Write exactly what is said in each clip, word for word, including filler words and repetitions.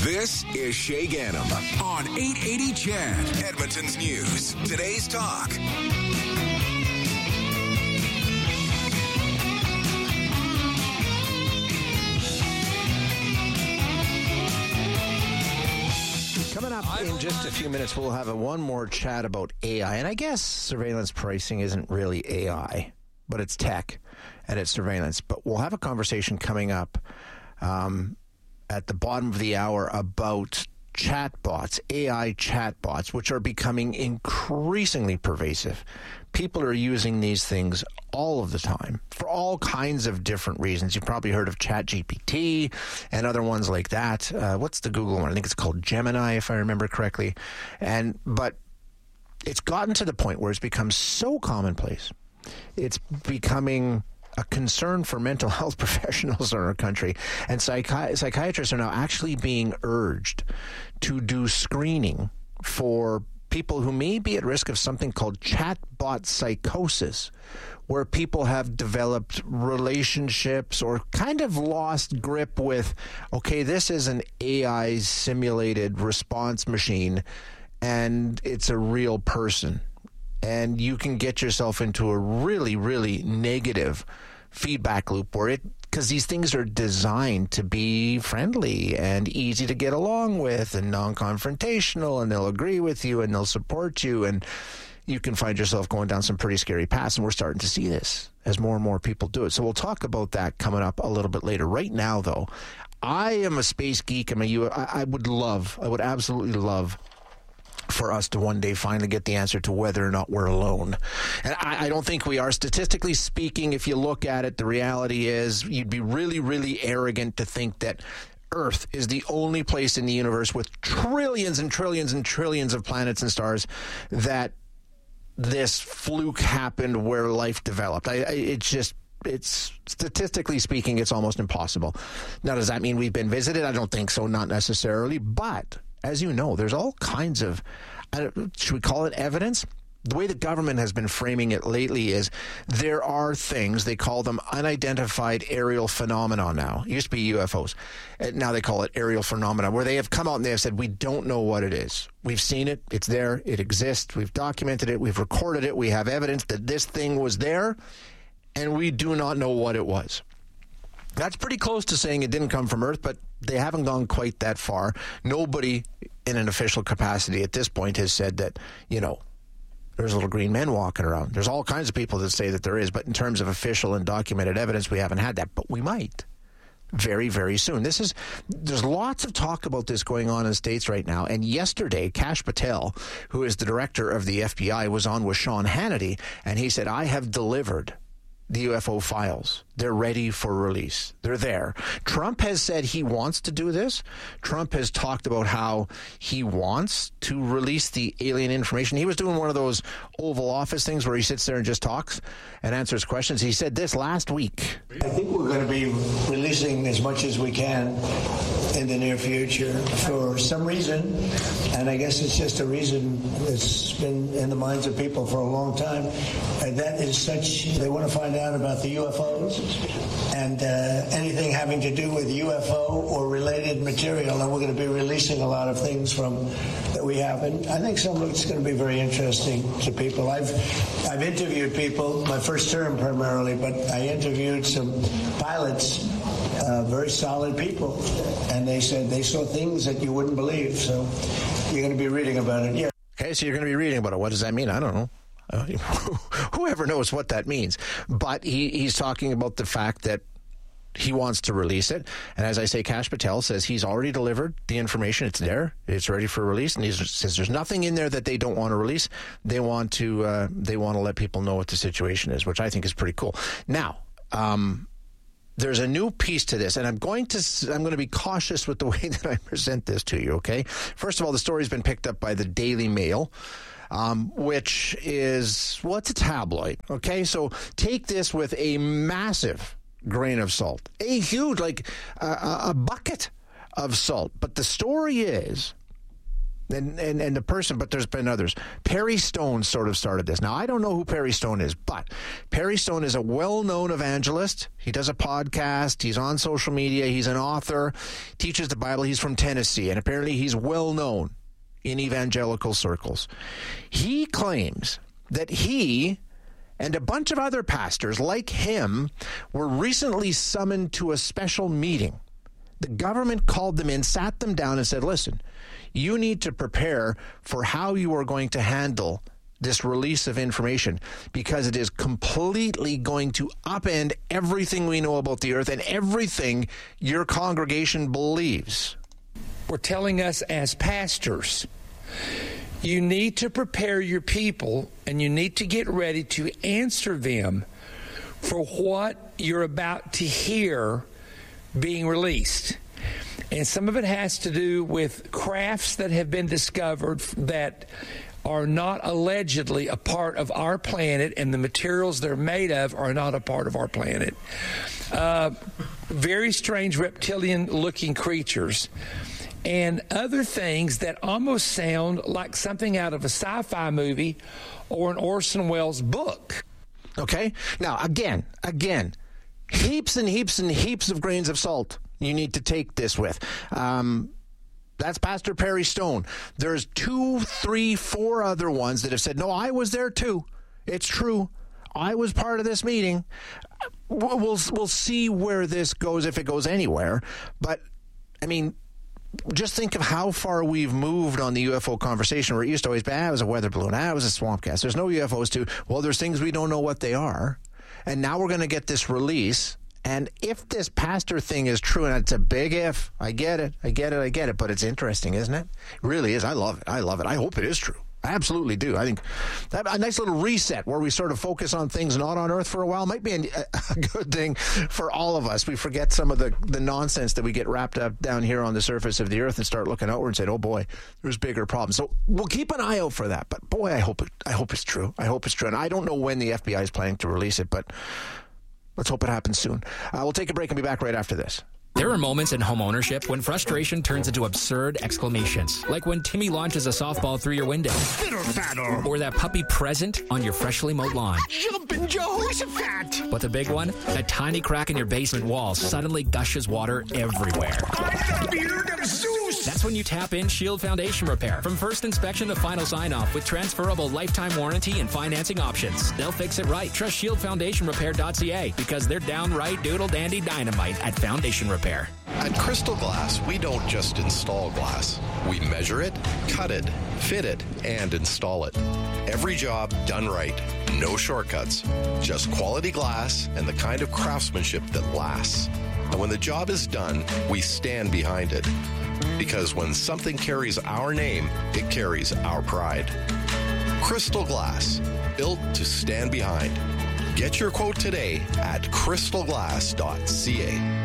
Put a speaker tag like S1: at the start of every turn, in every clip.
S1: This is Shay Gannam on eight eighty C H E D, Edmonton's News. Today's Talk.
S2: Coming up in just a few minutes, we'll have a one more chat about A I. And I guess surveillance pricing isn't really A I, but it's tech and it's surveillance. But we'll have a conversation coming up um, at the bottom of the hour about chatbots, A I chatbots, which are becoming increasingly pervasive. People are using these things all of the time for all kinds of different reasons. You've probably heard of ChatGPT and other ones like that. Uh, what's the Google one? I think it's called Gemini, if I remember correctly. And but it's gotten to the point where it's become so commonplace. It's becoming a concern for mental health professionals in our country. And psychi- psychiatrists are now actually being urged to do screening for people who may be at risk of something called chatbot psychosis, where people have developed relationships or kind of lost grip with, okay, this is an A I simulated response machine and it's a real person. And you can get yourself into a really, really negative feedback loop where it, because these things are designed to be friendly and easy to get along with and non-confrontational, and they'll agree with you and they'll support you, and you can find yourself going down some pretty scary paths. And we're starting to see this as more and more people do it. So we'll talk about that coming up a little bit later. Right now, though, I am a space geek. I'm a U. I, I would love, I would absolutely love for us to one day finally get the answer to whether or not we're alone. And I, I don't think we are. Statistically speaking, if you look at it, the reality is you'd be really, really arrogant to think that Earth is the only place in the universe with trillions and trillions and trillions of planets and stars that this fluke happened where life developed. I, I, it's just, it's statistically speaking, it's almost impossible. Now, does that mean we've been visited? I don't think so, not necessarily, but as you know, there's all kinds of, should we call it evidence? The way the government has been framing it lately is there are things, they call them unidentified aerial phenomena now. It used to be U F Os. Now they call it aerial phenomena, where they have come out and they have said, we don't know what it is. We've seen it. It's there. It exists. We've documented it. We've recorded it. We have evidence that this thing was there, and we do not know what it was. That's pretty close to saying it didn't come from Earth, but they haven't gone quite that far. Nobody in an official capacity at this point has said that, you know, there's little green men walking around. There's all kinds of people that say that there is, but in terms of official and documented evidence, we haven't had that. But we might very, very soon. This is, there's lots of talk about this going on in the States right now. And yesterday, Kash Patel, who is the director of the F B I, was on with Sean Hannity, and he said, I have delivered the U F O files. They're ready for release. They're there. Trump has said he wants to do this. Trump has talked about how he wants to release the alien information. He was doing one of those Oval Office things where he sits there and just talks and answers questions. He said this last week.
S3: I think we're going to be releasing as much as we can in the near future for some reason, and I guess it's just a reason that's been in the minds of people for a long time, and that is such, they want to find out about the U F Os and uh, anything having to do with U F O or related material, and we're going to be releasing a lot of things from that we have, and I think some of it's going to be very interesting to people. I've I've interviewed people, my first term primarily, but I interviewed some pilots, uh, very solid people, and they said they saw things that you wouldn't believe, so you're going to be reading about it. Yeah.
S2: Okay, so you're going to be reading about it. What does that mean? I don't know. Uh, whoever knows what that means. But he, he's talking about the fact that he wants to release it. And as I say, Kash Patel says he's already delivered the information. It's there. It's ready for release. And he says there's nothing in there that they don't want to release. They want to uh, they want to let people know what the situation is, which I think is pretty cool. Now, um, there's a new piece to this, and I'm going to I'm going to be cautious with the way that I present this to you, okay? First of all, the story's been picked up by the Daily Mail. Um, which is, well, it's a tabloid, okay? So take this with a massive grain of salt, a huge, like uh, a bucket of salt. But the story is And, and and the person, but there's been others. Perry Stone sort of started this. Now, I don't know who Perry Stone is, but Perry Stone is a well-known evangelist. He does a podcast. He's on social media. He's an author, teaches the Bible. He's from Tennessee, and apparently he's well-known in evangelical circles. He claims that he and a bunch of other pastors like him were recently summoned to a special meeting. The government called them in, sat them down, and said, listen, you need to prepare for how you are going to handle this release of information, because it is completely going to upend everything we know about the earth and everything your congregation believes.
S4: We're telling us as pastors, you need to prepare your people and you need to get ready to answer them for what you're about to hear being released. And some of it has to do with crafts that have been discovered that are not allegedly a part of our planet, and the materials they're made of are not a part of our planet. Uh, very strange reptilian-looking creatures. And other things that almost sound like something out of a sci-fi movie or an Orson Welles book.
S2: Okay? Now, again, again, heaps and heaps and heaps of grains of salt you need to take this with. Um, that's Pastor Perry Stone. There's two, three, four other ones that have said, no, I was there too. It's true. I was part of this meeting. We'll, we'll, we'll see where this goes, if it goes anywhere. But, I mean, just think of how far we've moved on the U F O conversation, where it used to always be, ah, it was a weather balloon, ah, it was a swamp gas. There's no U F Os too. Well, there's things we don't know what they are. And now we're going to get this release. And if this pastor thing is true, and it's a big if, I get it, I get it, I get it, but it's interesting, isn't it? It really is. I love it. I love it. I hope it is true. I absolutely do. I think that a nice little reset where we sort of focus on things not on Earth for a while might be a, a good thing for all of us. We forget some of the, the nonsense that we get wrapped up down here on the surface of the Earth and start looking outward and say, oh boy, there's bigger problems. So we'll keep an eye out for that. But boy, I hope it, I hope it's true. I hope it's true. And I don't know when the F B I is planning to release it, but let's hope it happens soon. Uh, we'll take a break and be back right after this.
S5: There are moments in home ownership when frustration turns into absurd exclamations, like when Timmy launches a softball through your window, or that puppy present on your freshly mowed lawn.
S6: Jumpin' Joe's fat.
S5: But the big one, a tiny crack in your basement wall suddenly gushes water everywhere.
S6: I'm the beard of Zeus.
S5: That's when you tap in Shield Foundation Repair. From first inspection to final sign-off with transferable lifetime warranty and financing options. They'll fix it right. Trust shield foundation repair dot c a because they're downright doodle-dandy dynamite at Foundation Repair.
S7: At Crystal Glass, we don't just install glass. We measure it, cut it, fit it, and install it. Every job done right. No shortcuts. Just quality glass and the kind of craftsmanship that lasts. And when the job is done, we stand behind it. Because when something carries our name, it carries our pride. Crystal Glass, built to stand behind. Get your quote today at crystal glass dot c a.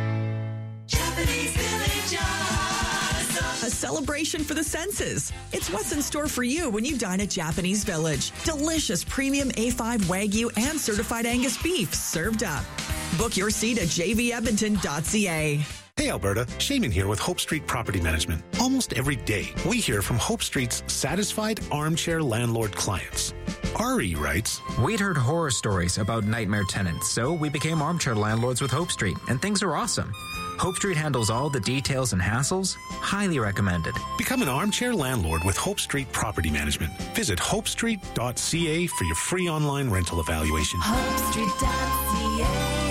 S8: A celebration for the senses. It's what's in store for you when you dine at Japanese Village. Delicious premium A five Wagyu and certified Angus beef served up. Book your seat at j v edmonton dot c a.
S9: Hey Alberta, Shaman here with Hope Street Property Management. Almost every day, we hear from Hope Street's satisfied armchair landlord clients. Ari writes,
S10: We'd heard horror stories about nightmare tenants, so we became armchair landlords with Hope Street, and things are awesome. Hope Street handles all the details and hassles. Highly recommended.
S9: Become an armchair landlord with Hope Street Property Management. Visit hope street dot c a for your free online rental evaluation.
S11: hope street dot c a.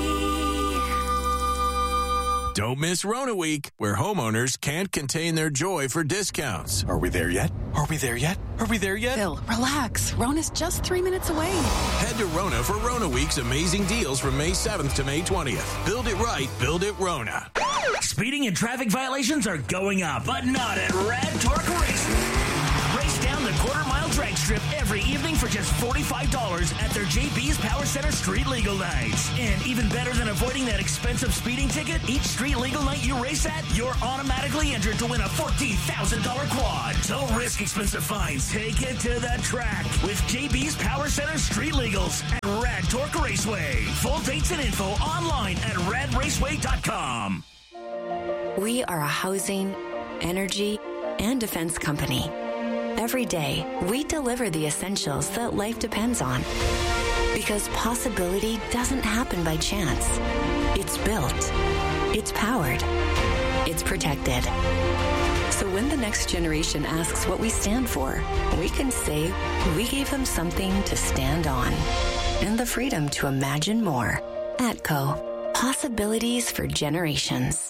S12: Don't miss Rona Week, where homeowners can't contain their joy for discounts.
S9: Are we there yet? Are we there yet? Are we there yet?
S13: Phil, relax. Rona's just three minutes away.
S12: Head to Rona for Rona Week's amazing deals from May seventh to May twentieth. Build it right, build it Rona.
S14: Speeding and traffic violations are going up, but not at Rad Torque Racing. Race down the quarter-mile drag strip every evening for just forty-five dollars at their J B's Power Center Street Legal Nights. And even better than avoiding that expensive speeding ticket, each street legal night you race at, you're automatically entered to win a fourteen thousand dollars quad. Don't risk expensive fines. Take it to the track with J B's Power Center Street Legals at Rad Torque Raceway. Full dates and info online at rad raceway dot com.
S15: We are a housing, energy, and defense company. Every day, we deliver the essentials that life depends on. Because possibility doesn't happen by chance. It's built. It's powered. It's protected. So when the next generation asks what we stand for, we can say we gave them something to stand on. And the freedom to imagine more. ATCO. Possibilities for generations.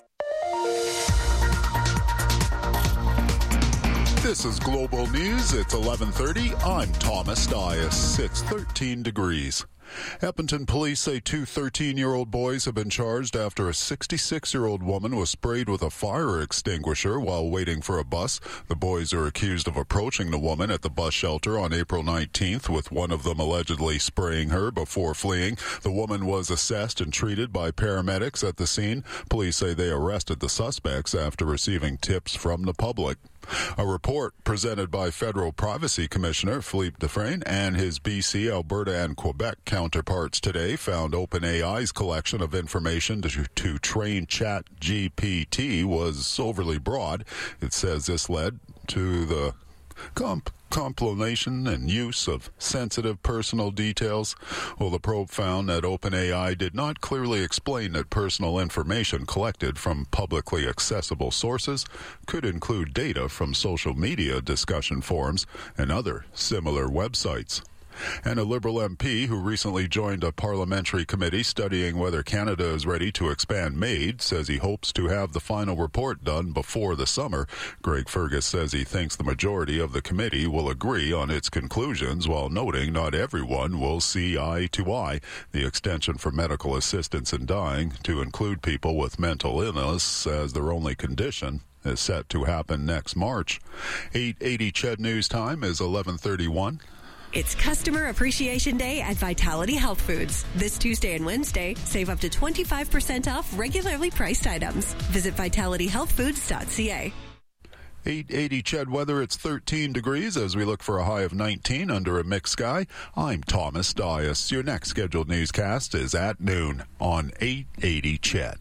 S16: This is Global News. It's eleven thirty. I'm Thomas Dias. It's thirteen degrees. Edmonton police say two thirteen-year-old boys have been charged after a sixty-six-year-old woman was sprayed with a fire extinguisher while waiting for a bus. The boys are accused of approaching the woman at the bus shelter on April nineteenth, with one of them allegedly spraying her before fleeing. The woman was assessed and treated by paramedics at the scene. Police say they arrested the suspects after receiving tips from the public. A report presented by Federal Privacy Commissioner Philippe Dufresne and his B C, Alberta, and Quebec counterparts today found OpenAI's collection of information to, to train ChatGPT was overly broad. It says this led to the comp- compilation and use of sensitive personal details. Well, the probe found that OpenAI did not clearly explain that personal information collected from publicly accessible sources could include data from social media discussion forums and other similar websites. And a Liberal M P who recently joined a parliamentary committee studying whether Canada is ready to expand MAID says he hopes to have the final report done before the summer. Greg Fergus says he thinks the majority of the committee will agree on its conclusions, while noting not everyone will see eye to eye. The extension for medical assistance in dying to include people with mental illness as their only condition is set to happen next March. eight eighty C H E D News Time is eleven thirty-one.
S17: It's Customer Appreciation Day at Vitality Health Foods. This Tuesday and Wednesday, save up to twenty-five percent off regularly priced items. Visit vitality health foods dot c a.
S16: eight eighty C H E D weather, it's thirteen degrees as we look for a high of nineteen under a mixed sky. I'm Thomas Dias. Your next scheduled newscast is at noon on eight eighty C H E D.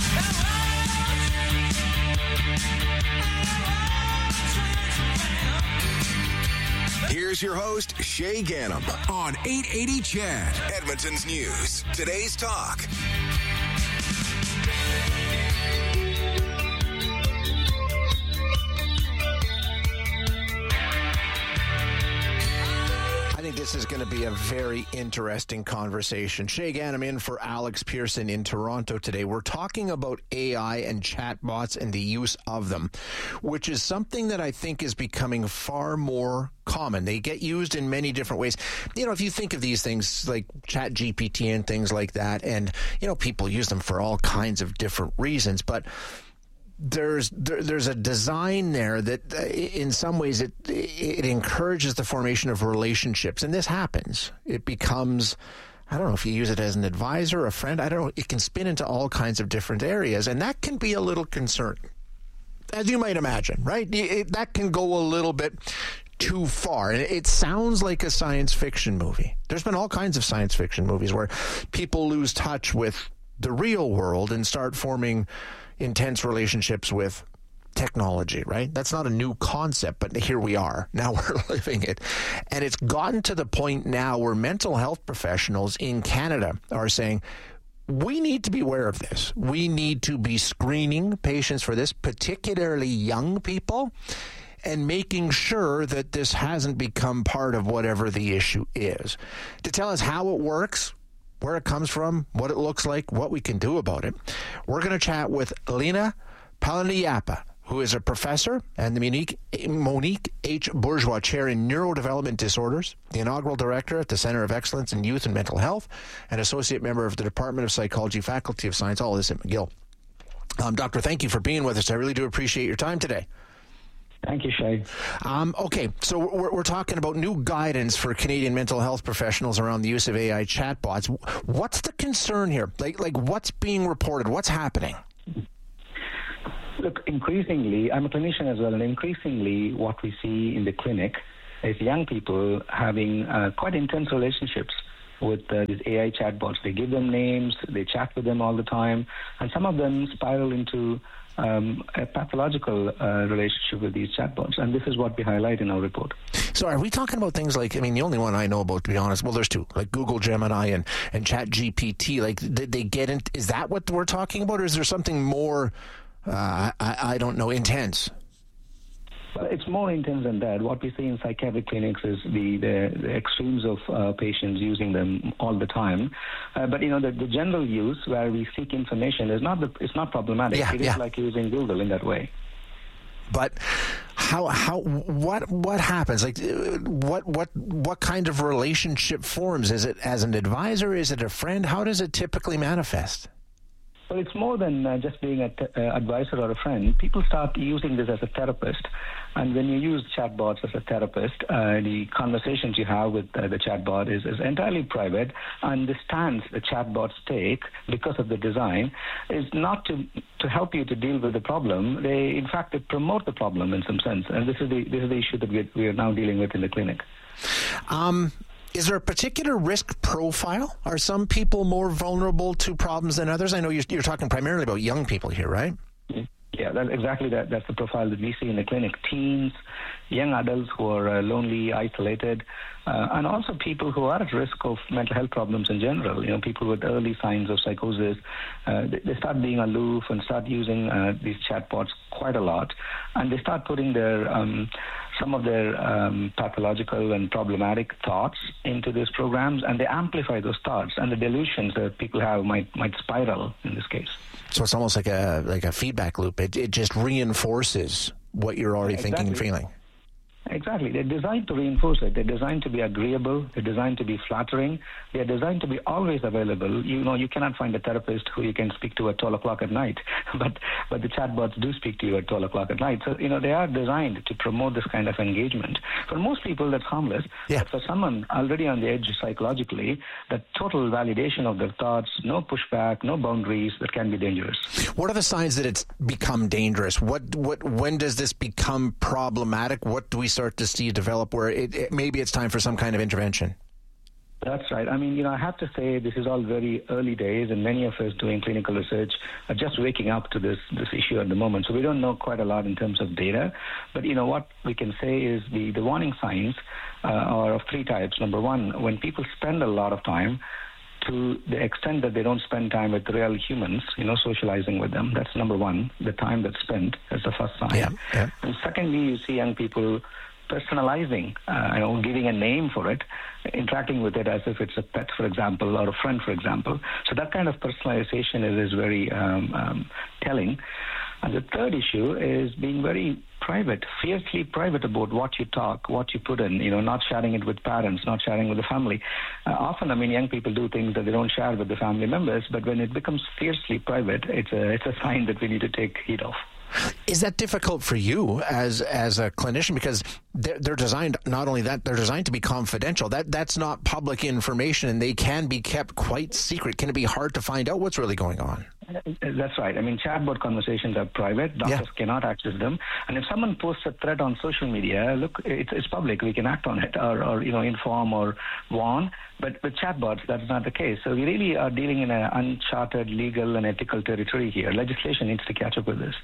S1: Here's your host, Shay Ganem, on eight eighty C H E D, Edmonton's News. Today's Talk.
S2: I think this is going to be a very interesting conversation. Shay Ganem in for Alex Pearson in Toronto today. We're talking about A I and chatbots and the use of them, which is something that I think is becoming far more common. They get used in many different ways. You know, if you think of these things like ChatGPT and things like that, and, you know, people use them for all kinds of different reasons, but There's there, there's a design there that, uh, in some ways, it it encourages the formation of relationships, and this happens. It becomes, I don't know if you use it as an advisor, a friend. I don't know. It can spin into all kinds of different areas, and that can be a little concerning, as you might imagine, right? It, that can go a little bit too far, and it sounds like a science fiction movie. There's been all kinds of science fiction movies where people lose touch with the real world and start forming intense relationships with technology, right? That's not a new concept, but here we are. Now we're living it. And it's gotten to the point now where mental health professionals in Canada are saying, we need to be aware of this. We need to be screening patients for this, particularly young people, and making sure that this hasn't become part of whatever the issue is. To tell us how it works, where it comes from, what it looks like, what we can do about it, we're going to chat with Lena Palandiyappa, who is a professor and the Monique, Monique H. Bourgeois Chair in Neurodevelopment Disorders, the inaugural director at the Center of Excellence in Youth and Mental Health, and associate member of the Department of Psychology, Faculty of Science, all this at McGill. Um, Doctor, thank you for being with us. I really do appreciate your time today.
S18: Thank you, Shay.
S2: Um, okay, so we're, we're talking about new guidance for Canadian mental health professionals around the use of A I chatbots. What's the concern here? Like, like what's being reported? What's happening?
S18: Look, increasingly, I'm a clinician as well, and increasingly what we see in the clinic is young people having uh, quite intense relationships with uh, these A I chatbots. They give them names, they chat with them all the time, and some of them spiral into um, a pathological uh, relationship with these chatbots. And this is what we highlight in our report.
S2: So are we talking about things like, I mean, the only one I know about, to be honest, well, there's two, like Google Gemini and, and Chat G P T. Like, did they get in, is that what we're talking about, or is there something more, uh, I, I don't know, intense?
S18: Well, it's more intense than that. What we see in psychiatric clinics is the, the, the extremes of uh, patients using them all the time. Uh, but, you know, the, the general use where we seek information is not the, it's not problematic.
S2: Yeah,
S18: it
S2: yeah.
S18: is like using Google in that way.
S2: But how how what what happens? Like what what what kind of relationship forms? Is it as an advisor? Is it a friend? How does it typically manifest?
S18: Well, it's more than uh, just being an uh, advisor or a friend. People start using this as a therapist. And when you use chatbots as a therapist, uh, the conversations you have with uh, the chatbot is, is entirely private. And the stance the chatbots take, because of the design, is not to to help you to deal with the problem. They, in fact, they promote the problem in some sense. And this is the this is the issue that we we are now dealing with in the clinic.
S2: Um. Is there a particular risk profile? Are some people more vulnerable to problems than others? I know you're, you're talking primarily about young people here, right?
S18: Yeah, that's exactly that. That's the profile that we see in the clinic. Teens, young adults who are uh, lonely, isolated, uh, and also people who are at risk of mental health problems in general. You know, people with early signs of psychosis, uh, they, they start being aloof and start using uh, these chatbots quite a lot, and they start putting their um, some of their um, pathological and problematic thoughts into these programs, and they amplify those thoughts, and the delusions that people have might might spiral in this case.
S2: So it's almost like a like a feedback loop. It it just reinforces what you're already
S18: Yeah,
S2: thinking and
S18: exactly.
S2: feeling.
S18: Exactly. They're designed to reinforce it. They're designed to be agreeable. They're designed to be flattering. They're designed to be always available. You know, you cannot find a therapist who you can speak to at twelve o'clock at night, but but the chatbots do speak to you at twelve o'clock at night. So, you know, they are designed to promote this kind of engagement. For most people, that's harmless.
S2: Yeah.
S18: But for someone already on the edge psychologically, the total validation of their thoughts, no pushback, no boundaries, that can be dangerous.
S2: What are the signs that it's become dangerous? What what when does this become problematic? What do we start to see develop where it, it, maybe it's time for some kind of intervention?
S18: That's right. I mean, you know, I have to say this is all very early days, and many of us doing clinical research are just waking up to this this issue at the moment. So we don't know quite a lot in terms of data. But, you know, what we can say is the, the warning signs uh, are of three types. Number one, when people spend a lot of time, to the extent that they don't spend time with real humans, you know, socializing with them. That's number one, the time that's spent. That's the first sign.
S2: Yeah, yeah.
S18: And secondly, you see young people personalizing, uh, you know, giving a name for it, interacting with it as if it's a pet, for example, or a friend, for example. So that kind of personalization is, is very um, um, telling. And the third issue is being very private, fiercely private about what you talk, what you put in, you know, not sharing it with parents, not sharing with the family. Uh, often, I mean, young people do things that they don't share with the family members, but when it becomes fiercely private, it's a, it's a sign that we need to take heed of.
S2: Is that difficult for you as as a clinician? Because they're, they're designed, not only that, they're designed to be confidential. That That's not public information, and they can be kept quite secret. Can it be hard to find out what's really going on?
S18: That's right. I mean, chatbot conversations are private. Doctors yeah. cannot access them. And if someone posts a threat on social media, look, it's, it's public. We can act on it or, or, you know, inform or warn. But with chatbots, that's not the case. So we really are dealing in an uncharted legal and ethical territory here. Legislation needs to catch up with this.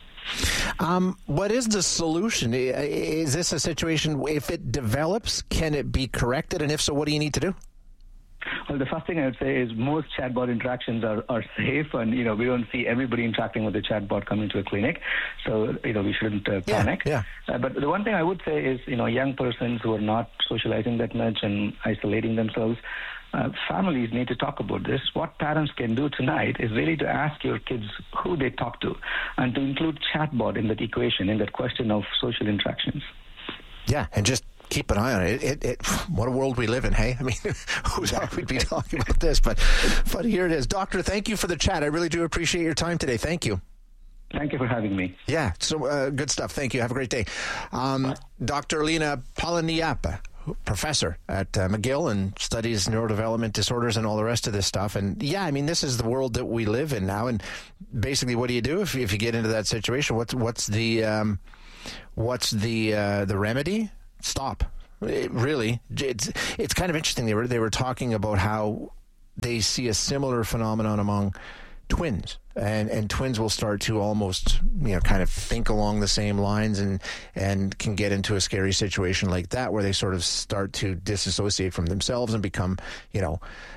S2: Um, what is the solution? Is this a situation, if it develops, can it be corrected? And if so, what do you need to do?
S18: Well, the first thing I would say is most chatbot interactions are, are safe, and, you know, we don't see everybody interacting with a chatbot coming to a clinic, so, you know, we shouldn't uh, panic.
S2: Yeah, yeah.
S18: Uh, but the one thing I would say is, you know, young persons who are not socializing that much and isolating themselves, uh, families need to talk about this. What parents can do tonight is really to ask your kids who they talk to and to include chatbot in that equation, in that question of social interactions.
S2: Yeah, and just keep an eye on it. It, it, it. What a world we live in, hey? I mean, who thought we'd be talking about this? But, but here it is. Doctor, thank you for the chat. I really do appreciate your time today. Thank you.
S18: Thank you for having me.
S2: Yeah, so uh, good stuff. Thank you. Have a great day. Um, Doctor Lina Palaniappa, professor at uh, McGill and studies neurodevelopment disorders and all the rest of this stuff. And yeah, I mean, this is the world that we live in now. And basically, what do you do if, if you get into that situation? What's what's the um, what's the uh, the remedy? Stop. It really. It's it's kind of interesting. They were they were talking about how they see a similar phenomenon among twins, and and twins will start to almost, you know, kind of think along the same lines, and and can get into a scary situation like that where they sort of start to disassociate from themselves and become, you know,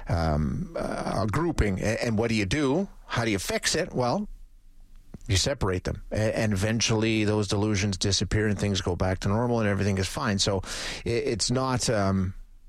S2: um, a grouping. And, and what do you do? How do you fix it? Well, you separate them, and, and eventually those delusions disappear and things go back to normal and everything is fine. So it, it's not. Um,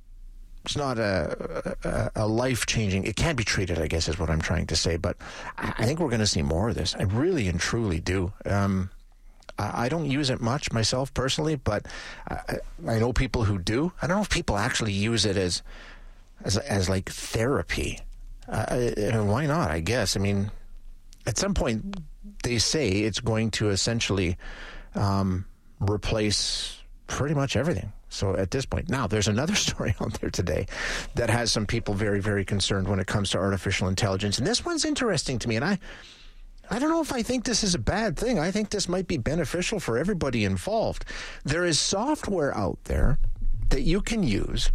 S2: It's not a, a, a life-changing. It can be treated, I guess, is what I'm trying to say. But I think we're going to see more of this. I really and truly do. Um, I, I don't use it much myself personally, but I, I know people who do. I don't know if people actually use it as as, as like therapy. Uh, and why not? I guess. I mean, at some point, they say it's going to essentially um, replace pretty much everything. So at this point, now there's another story out there today that has some people very, very concerned when it comes to artificial intelligence. And this one's interesting to me. And I, I don't know if I think this is a bad thing. I think this might be beneficial for everybody involved. There is software out there that you can use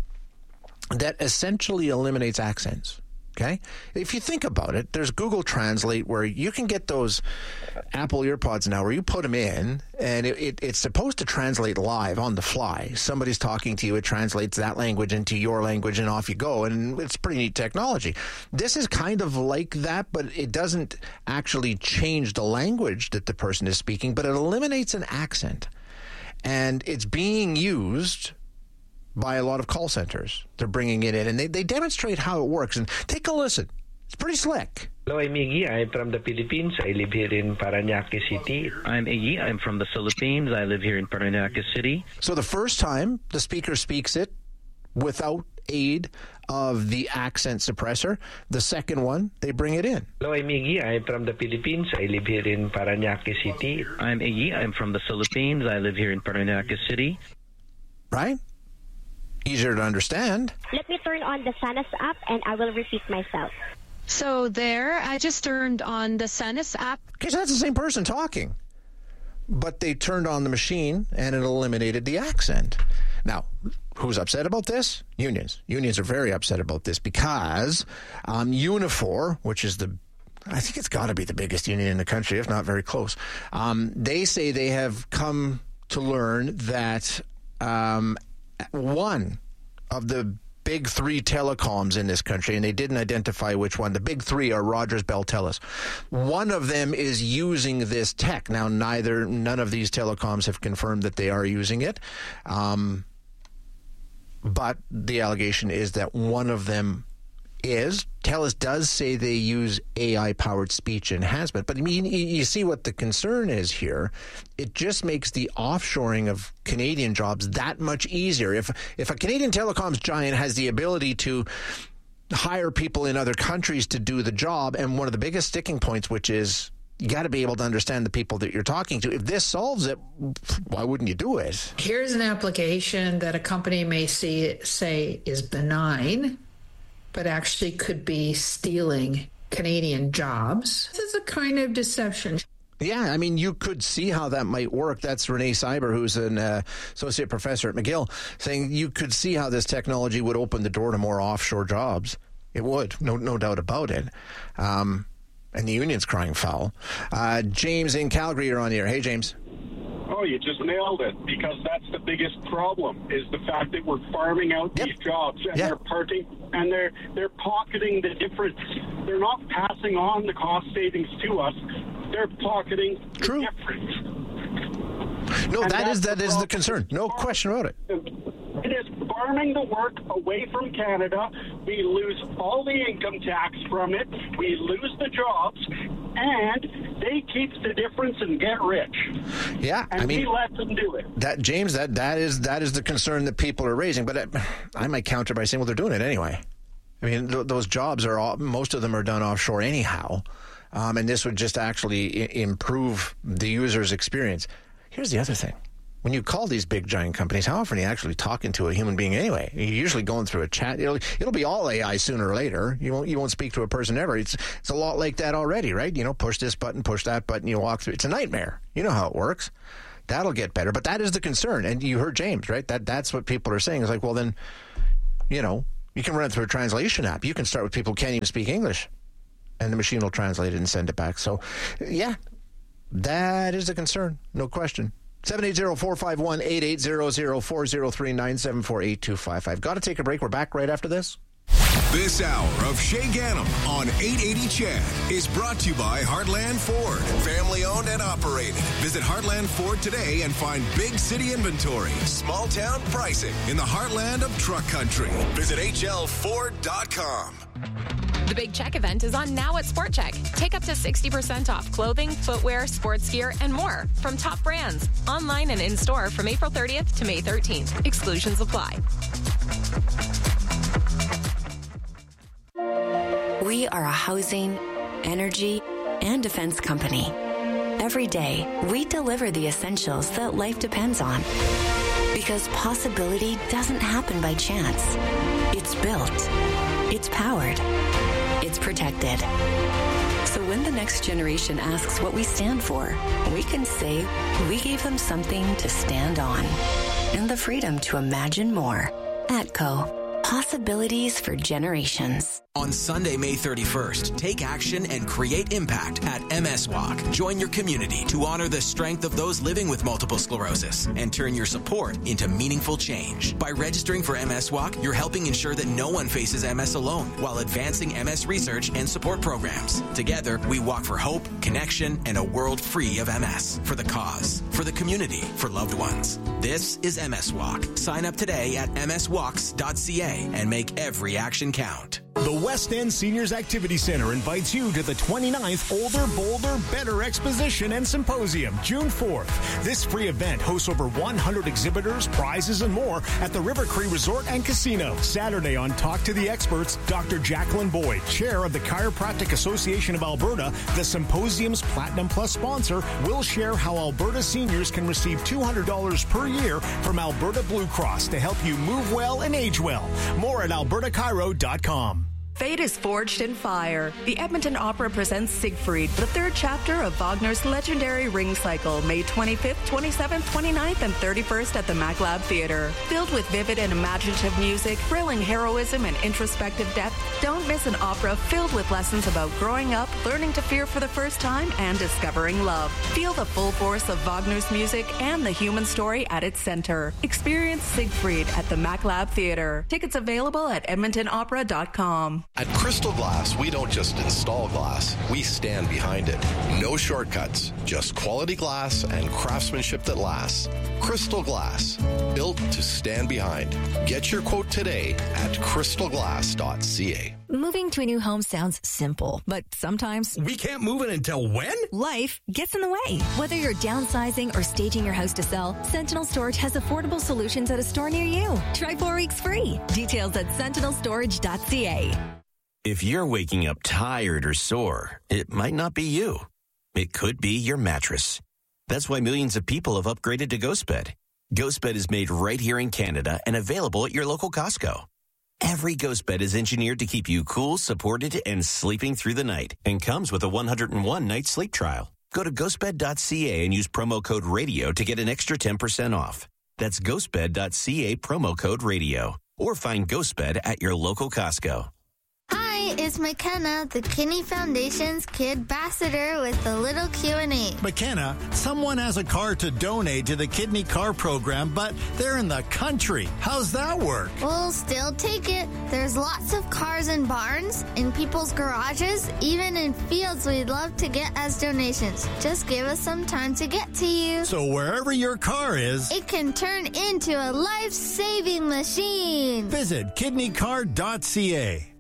S2: that essentially eliminates accents. Okay? If you think about it, there's Google Translate where you can get those Apple EarPods now where you put them in and it, it, it's supposed to translate live on the fly. Somebody's talking to you, it translates that language into your language and off you go. And it's pretty neat technology. This is kind of like that, but it doesn't actually change the language that the person is speaking, but it eliminates an accent. And it's being used by a lot of call centers. They're bringing it in, and they, they demonstrate how it works. And take a listen. It's pretty slick.
S19: Hello, I'm Iggy. I'm from the Philippines. I live here in Parañaque City.
S20: I'm Iggy. I'm from the Philippines. I live here in Parañaque City.
S2: So the first time the speaker speaks it without aid of the accent suppressor. The second one, they bring it in.
S19: Hello, I'm Iggy. I'm from the Philippines. I live here in Parañaque City.
S20: I'm Iggy. I'm from the Philippines. I live here in Parañaque City.
S2: Right? Easier to understand.
S21: Let me turn on the Sanus app and I will repeat myself.
S22: So there, I just turned on the Sanus app.
S2: Okay, so that's the same person talking. But they turned on the machine and it eliminated the accent. Now, who's upset about this? Unions. Unions are very upset about this because um, Unifor, which is the I think it's got to be the biggest union in the country, if not very close. Um, they say they have come to learn that um, one of the big three telecoms in this country, and they didn't identify which one. The big three are Rogers, Bell, Telus. One of them is using this tech. Now, neither, none of these telecoms have confirmed that they are using it. Um, but the allegation is that one of them is. Telus does say they use A I-powered speech enhancement. But I mean, you see what the concern is here. It just makes the offshoring of Canadian jobs that much easier. If if a Canadian telecoms giant has the ability to hire people in other countries to do the job, and one of the biggest sticking points, which is you got to be able to understand the people that you're talking to. If this solves it, why wouldn't you do it?
S23: Here's an application that a company may see say is benign, but actually could be stealing Canadian jobs. This is a kind of deception.
S2: Yeah, I mean, you could see how that might work. That's Renee Cyber, who's an uh, associate professor at McGill, saying you could see how this technology would open the door to more offshore jobs. It would, no no doubt about it. Um, and the union's crying foul. Uh, James in Calgary, you're on the air. Hey, James.
S24: Oh, you just nailed it, because that's the biggest problem, is the fact that we're farming out yep. these jobs, and yep. they're parting, and they're they're pocketing the difference. They're not passing on the cost savings to us. They're pocketing
S2: True.
S24: the difference.
S2: No,
S24: and
S2: that is that
S24: the
S2: is the concern. No question about it.
S24: It is farming the work away from Canada. We lose all the income tax from it. We lose the jobs, and they keep the difference and get rich.
S2: Yeah,
S24: and
S2: I mean,
S24: we let them do it.
S2: That James, that that is that is the concern that people are raising. But it, I might counter by saying, well, they're doing it anyway. I mean, th- those jobs are all, most of them are done offshore anyhow, um, and this would just actually I- improve the user's experience. Here's the other thing. When you call these big giant companies, how often are you actually talking to a human being anyway? You're usually going through a chat. It'll, it'll be all A I sooner or later. You won't you won't speak to a person ever. It's it's a lot like that already, right? You know, push this button, push that button, you walk through. It's a nightmare. You know how it works. That'll get better. But that is the concern. And you heard James, right? That That's what people are saying. It's like, well, then, you know, you can run it through a translation app. You can start with people who can't even speak English, and the machine will translate it and send it back. So, yeah, that is a concern. No question. seven eight zero, four five one, eight eight zero zero, four zero three, nine seven four, eight two five five. Got to take a break. We're back right after this.
S1: This hour of Shay Ganem on eight eighty C H E D is brought to you by Heartland Ford. Family owned and operated. Visit Heartland Ford today and find big city inventory, small town pricing in the heartland of truck country. Visit H L Ford dot com.
S3: The Big Check event is on now at Sport Check. Take up to sixty percent off clothing, footwear, sports gear, and more from top brands. Online and in-store from April thirtieth to May thirteenth. Exclusions apply.
S15: We are a housing, energy, and defense company. Every day, we deliver the essentials that life depends on. Because possibility doesn't happen by chance. It's built. It's powered. It's protected. So when the next generation asks what we stand for, we can say we gave them something to stand on. And the freedom to imagine more. ATCO. Possibilities for generations.
S4: On Sunday, May thirty-first, take action and create impact at M S Walk. Join your community to honor the strength of those living with multiple sclerosis and turn your support into meaningful change. By registering for M S Walk, you're helping ensure that no one faces M S alone while advancing M S research and support programs. Together, we walk for hope, connection, and a world free of M S. For the cause, for the community, for loved ones. This is M S Walk. Sign up today at m s walks dot c a and make every action count.
S5: The West End Seniors Activity Center invites you to the twenty-ninth Older, Bolder, Better Exposition and Symposium, June fourth. This free event hosts over one hundred exhibitors, prizes, and more at the River Cree Resort and Casino. Saturday on Talk to the Experts, Doctor Jacqueline Boyd, Chair of the Chiropractic Association of Alberta, the symposium's Platinum Plus sponsor, will share how Alberta seniors can receive two hundred dollars per year from Alberta Blue Cross to help you move well and age well. More at alberta chiro dot com.
S6: Fate is forged in fire. The Edmonton Opera presents Siegfried, the third chapter of Wagner's legendary Ring Cycle, May twenty-fifth, twenty-seventh, twenty-ninth, and thirty-first at the MacLab Theatre. Filled with vivid and imaginative music, thrilling heroism, and introspective depth, don't miss an opera filled with lessons about growing up, learning to fear for the first time, and discovering love. Feel the full force of Wagner's music and the human story at its center. Experience Siegfried at the MacLab Theatre. Tickets available at edmonton opera dot com.
S7: At Crystal Glass, we don't just install glass, we stand behind it. No shortcuts, just quality glass and craftsmanship that lasts. Crystal Glass, built to stand behind. Get your quote today at crystal glass dot c a.
S25: Moving to a new home sounds simple, but sometimes
S26: we can't move it until when?
S25: Life gets in the way. Whether you're downsizing or staging your house to sell, Sentinel Storage has affordable solutions at a store near you. Try four weeks free. Details at sentinel storage dot c a.
S27: If you're waking up tired or sore, it might not be you. It could be your mattress. That's why millions of people have upgraded to GhostBed. GhostBed is made right here in Canada and available at your local Costco. Every GhostBed is engineered to keep you cool, supported, and sleeping through the night, and comes with a one hundred one night sleep trial. Go to ghost bed dot c a and use promo code RADIO to get an extra ten percent off. That's ghost bed dot c a, promo code RADIO. Or find GhostBed at your local Costco.
S28: Hi, it's McKenna, the Kidney Foundation's Kid Ambassador with a little Q and A.
S29: McKenna, someone has a car to donate to the Kidney Car Program, but they're in the country. How's that work?
S28: We'll still take it. There's lots of cars in barns, in people's garages, even in fields we'd love to get as donations. Just give us some time to get to you.
S29: So wherever your car is,
S28: it can turn into a life-saving machine.
S29: Visit kidney car dot c a.